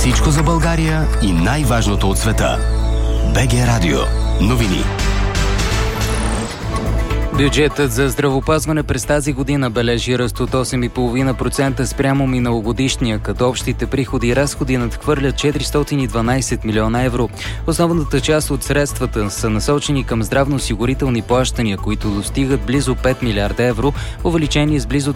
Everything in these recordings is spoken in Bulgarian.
Всичко за България и най-важното от света. БГ Радио. Новини. Бюджетът за здравеопазване през тази година бележи ръст от 8,5% спрямо миналогодишния, като общите приходи и разходи надхвърлят 412 милиона евро. Основната част от средствата са насочени към здравноосигурителни плащания, които достигат близо 5 милиарда евро, увеличение с близо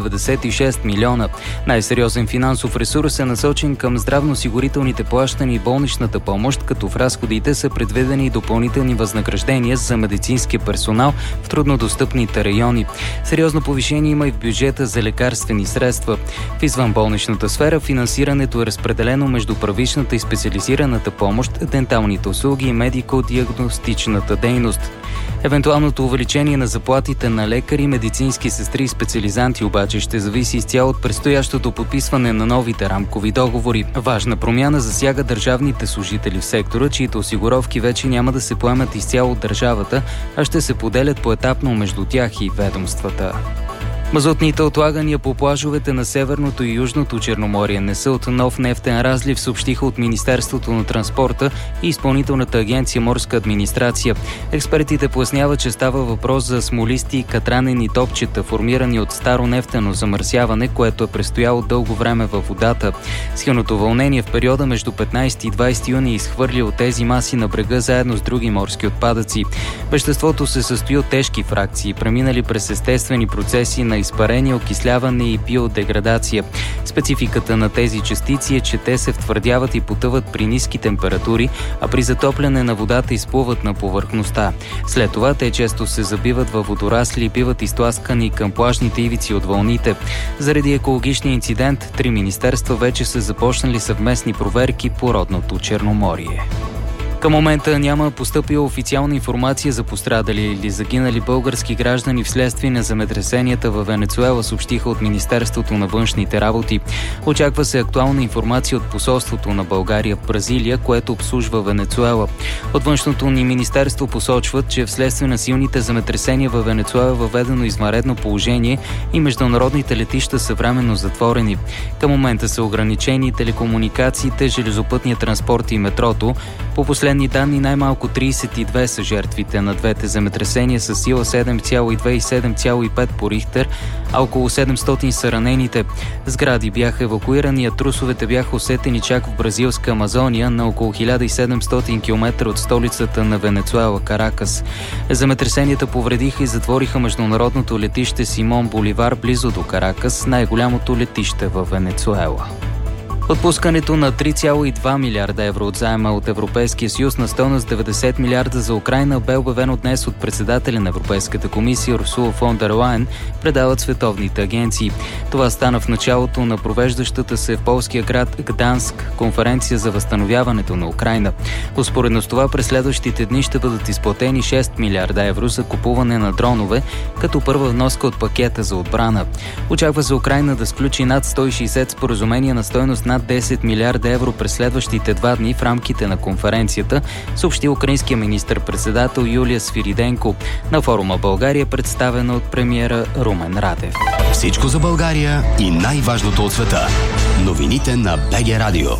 396 милиона. Най-сериозен финансов ресурс е насочен към здравноосигурителните плащания и болничната помощ, като в разходите са предвидени и допълнителни възнаграждения за медицинския персонал в труднодостъпните райони. Сериозно повишение има и в бюджета за лекарствени средства. В извънболничната сфера финансирането е разпределено между първичната и специализираната помощ, денталните услуги и медико-диагностичната дейност. Евентуалното увеличение на заплатите на лекари, медицински сестри и специализанти обаче ще зависи изцяло от предстоящото подписване на новите рамкови договори. Важна промяна засяга държавните служители в сектора, чието осигуровки вече няма да се поемат изцяло от държавата, а ще се поделят поетапно между тях и ведомствата. Мазутните отлагания по плажовете на Северното и Южното Черноморие не са от нов нефтен разлив, съобщиха от Министерството на транспорта и Изпълнителната агенция Морска администрация. Експертите поясняват, че става въпрос за смолисти, катранени топчета, формирани от старо нефтено замърсяване, което е престояло дълго време във водата. Силното вълнение в периода между 15 и 20 юни изхвърли от тези маси на брега заедно с други морски отпадъци. Веществото се състои от тежки фракции, преминали през естествени процеси на изпарение, окисляване и биодеградация. Спецификата на тези частици е, че те се втвърдяват и потъват при ниски температури, а при затопляне на водата изплуват на повърхността. След това те често се забиват във водорасли и биват изтласкани към плажните ивици от вълните. Заради екологичния инцидент, 3 министерства вече са започнали съвместни проверки по родното Черноморие. Към момента няма постъпила официална информация за пострадали или загинали български граждани вследствие на земетресенията във Венецуела, съобщиха от Министерството на външните работи. Очаква се актуална информация от посолството на България в Бразилия, което обслужва Венецуела. От външното ни министерство посочват, че вследствие на силните земетресения във Венецуела е въведено извънредно положение и международните летища са временно затворени. Към момента са ограничени телекомуникациите, железопътния транспорт и метрото. По последни данни най-малко 32 са жертвите на двете земетресения с сила 7,2 и 7,5 по Рихтер, а около 700 са ранените. Сгради бяха евакуирани, а трусовете бяха усетени чак в бразилска Амазония на около 1700 км от столицата на Венецуела, Каракас. Земетресенията повредиха и затвориха международното летище Симон Боливар близо до Каракас, най-голямото летище във Венецуела. Отпускането на 3,2 милиарда евро от заема от Европейския съюз на стойност 90 милиарда за Украйна бе обявено днес от председателя на Европейската комисия Урсула фон дер Лайен, предават световните агенции. Това стана в началото на провеждащата се в полския град Гданск конференция за възстановяването на Украйна. Успоредно с това през следващите дни ще бъдат изплатени 6 милиарда евро за купуване на дронове, като първа вноска от пакета за отбрана. Очаква се Украйна да сключи над 160 споразумения на стойност над 10 милиарда евро през следващите 2 дни в рамките на конференцията, съобщи украинския министър-председател Юлия Свириденко. На форума България представена от премиера Румен Радев. Всичко за България и най-важното от света. Новините на БГ Радио.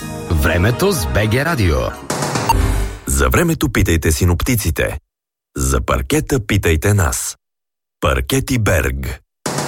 Времето с БГ Радио. За времето питайте синоптиците. За паркета питайте нас. Паркети Берг.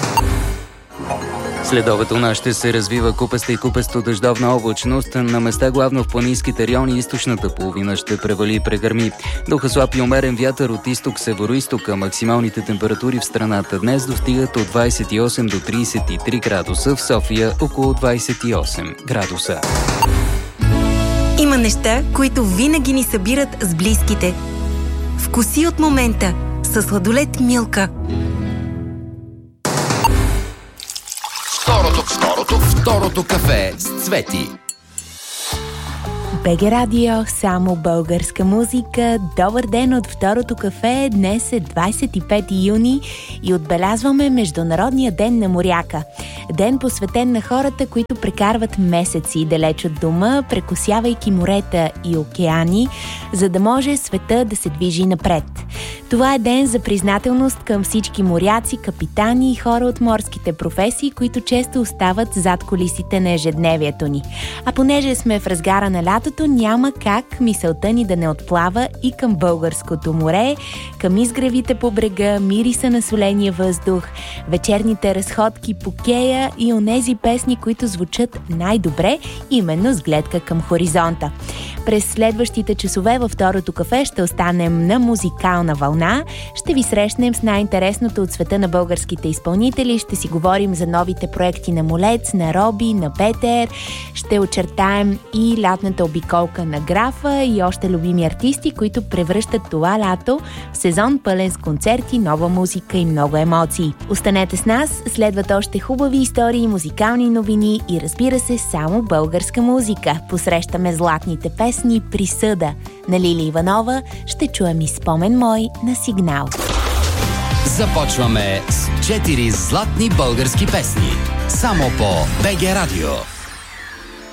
Следобед у нас ще се развива купеста и купесто дъждовна облачност. На места главно в планинските райони източната половина ще превали и прегърми. Духа слаб и умерен вятър от изток-североизтока. Максималните температури в страната днес достигат от 28 до 33 градуса. В София около 28 градуса. Има неща, които винаги ни събират с близките. Вкуси от момента със сладолед Милка. Второто кафе с Цвети. БГ Радио, само българска музика. Добър ден от Второто кафе. Днес е 25 юни и отбелязваме Международния ден на моряка. Ден посветен на хората, които прекарват месеци далеч от дома, прекосявайки морета и океани, за да може света да се движи напред. Това е ден за признателност към всички моряци, капитани и хора от морските професии, които често остават зад кулисите на ежедневието ни. А понеже сме в разгара на лятото, няма как мисълта ни да не отплава и към българското море, към изгревите по брега, мириса на соления въздух, вечерните разходки по кея и онези песни, които звучат най-добре, именно с гледка към хоризонта. През следващите часове във второто кафе ще останем на музикална вълна. Ще ви срещнем с най-интересното от света на българските изпълнители. Ще си говорим за новите проекти на Молец, на Роби, на Петер. Ще очертаем и лятната обиколка на Графа и още любими артисти, които превръщат това лято в сезон пълен с концерти, нова музика и много емоции. Останете с нас, следват още хубави истории, музикални новини и разбира се само българска музика. Посрещаме златните песни "Присъда" на Лили Иванова. Ще чуем и "Спомен мой" на Сигнал. Започваме с 4 златни български песни. Само по БГ Радио.